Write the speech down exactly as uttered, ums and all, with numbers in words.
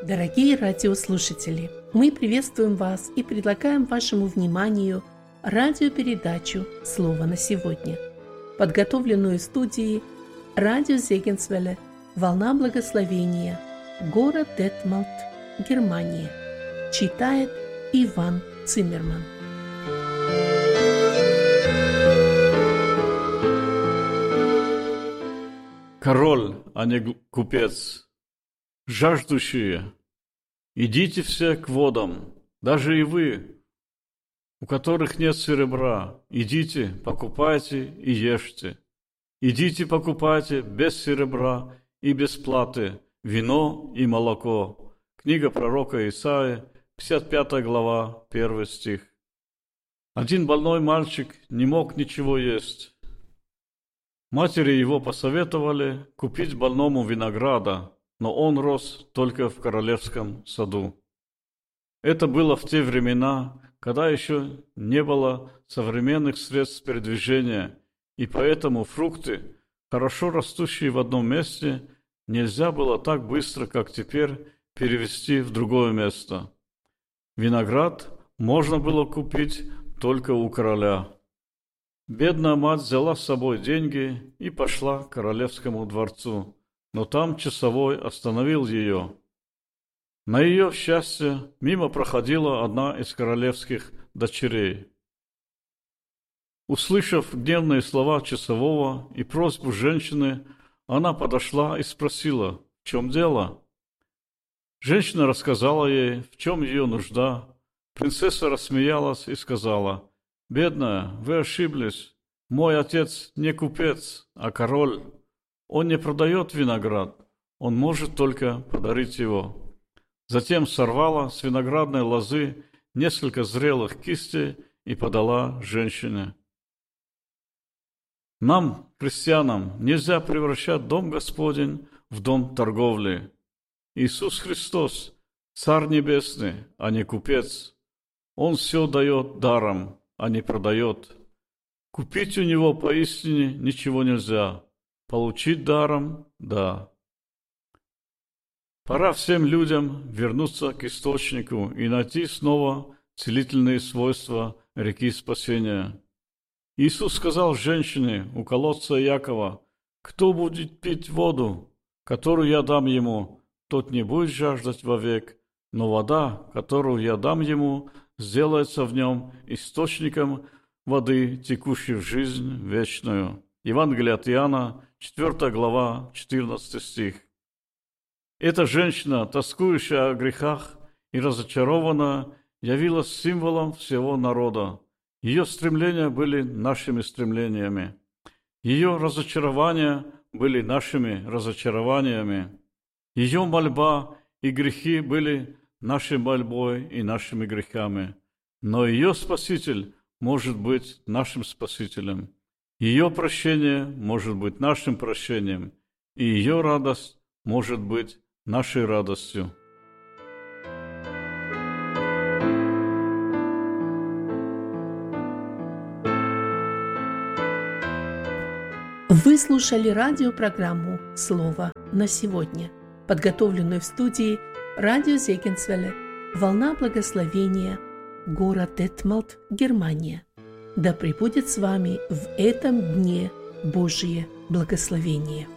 Дорогие радиослушатели, мы приветствуем вас и предлагаем вашему вниманию радиопередачу «Слово на сегодня», подготовленную в студии радио Зегенсвелле «Волна благословения», город Детмалт, Германия. Читает Иван Циммерман. Король, а не купец, жаждущие, идите все к водам, даже и вы, у которых нет серебра, идите, покупайте и ешьте. Идите, покупайте без серебра и без платы вино и молоко. Книга пророка Исаии, пятьдесят пятая глава, первый стих. Один больной мальчик не мог ничего есть. Матери его посоветовали купить больному винограда, но он рос только в королевском саду. Это было в те времена, когда еще не было современных средств передвижения, и поэтому фрукты, хорошо растущие в одном месте, нельзя было так быстро, как теперь, перевезти в другое место. Виноград можно было купить только у короля. Бедная мать взяла с собой деньги и пошла к королевскому дворцу, но там часовой остановил ее. На ее счастье мимо проходила одна из королевских дочерей. Услышав гневные слова часового и просьбу женщины, она подошла и спросила, в чем дело. Женщина рассказала ей, в чем ее нужда. Принцесса рассмеялась и сказала: «Бедная, вы ошиблись. Мой отец не купец, а король. Он не продает виноград, он может только подарить его». Затем сорвала с виноградной лозы несколько зрелых кистей и подала женщине. Нам, христианам, нельзя превращать дом Господень в дом торговли. Иисус Христос, Царь Небесный, а не купец. Он все дает даром, а не продает. Купить у него поистине ничего нельзя. Получить даром – да. Пора всем людям вернуться к источнику и найти снова целительные свойства реки спасения. Иисус сказал женщине у колодца Иакова: «Кто будет пить воду, которую я дам ему, тот не будет жаждать вовек, но вода, которую я дам ему, сделается в нем источником воды, текущей в жизнь вечную». Евангелие от Иоанна, четвёртая глава, четырнадцатый стих. Эта женщина, тоскующая о грехах и разочарованная, явилась символом всего народа. Ее стремления были нашими стремлениями. Ее разочарования были нашими разочарованиями. Ее мольба и грехи были нашей мольбой и нашими грехами. Но ее Спаситель может быть нашим Спасителем. Ее прощение может быть нашим прощением. И ее радость может быть нашей радостью. Вы слушали радиопрограмму «Слово на сегодня», подготовленную в студии радио Зегенсвелле «Волна благословения», город Детмалт, Германия. Да пребудет с вами в этом дне Божие благословение.